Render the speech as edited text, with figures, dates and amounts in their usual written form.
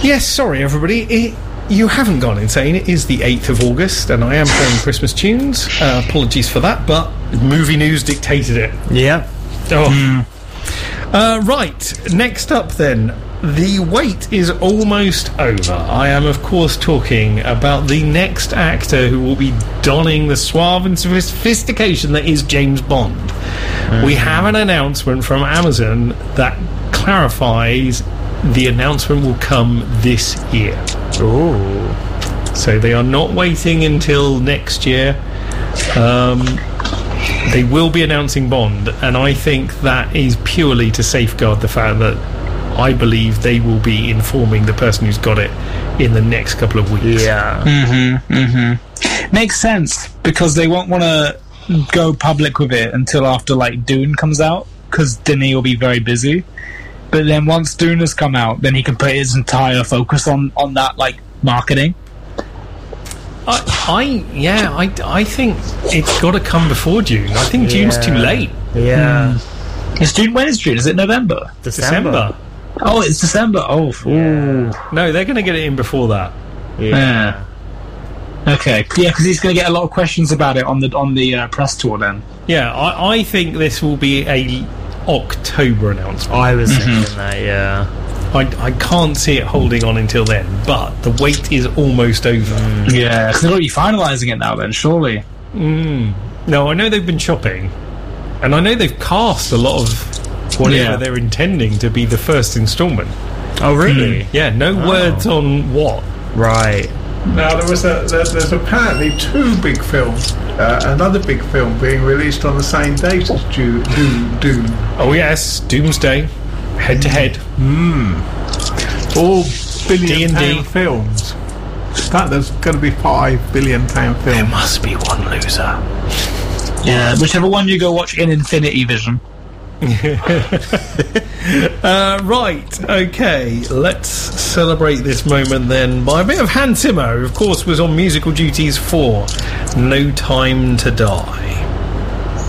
Yes, sorry everybody. You haven't gone insane. It is the 8th of August, and I am playing Christmas tunes. Apologies for that, but movie news dictated it. Yeah. Right, next up then. The wait is almost over. I am, of course, talking about the next actor who will be donning the suave and sophistication that is James Bond. We have an announcement from Amazon that clarifies the announcement will come this year. Ooh. So they are not waiting until next year. They will be announcing Bond, and I think that is purely to safeguard the fact that I believe they will be informing the person who's got it in the next couple of weeks. Yeah. Makes sense, because they won't want to go public with it until after, like, Dune comes out, because Denis will be very busy. But then once Dune has come out, then he can put his entire focus on that, like, marketing. I think it's got to come before June. I think June's too late. Yeah. Is June? When is June? Is it November? December. Oh, it's December. Oh, No, they're going to get it in before that. Yeah. Okay. Yeah, because he's going to get a lot of questions about it on the press tour. Then. Yeah, I think this will be a October announcement. I was thinking that. Yeah. I can't see it holding on until then, but the wait is almost over. Yeah, because they're already finalising it now. Then surely. No, I know they've been shopping, and I know they've cast a lot of whatever they're intending to be the first instalment. Oh, really? Yeah, no words on what. Right. Now there's apparently two big films, another big film being released on the same date as Dune. Oh yes, Doomsday, head to head. All billion D&D pound films. There's going to be £5 billion film. There must be one loser. Yeah, whichever one you go watch in Infinity Vision. Right, okay, let's celebrate this moment then by a bit of Hans Zimmer, who of course was on musical duties for No Time to Die.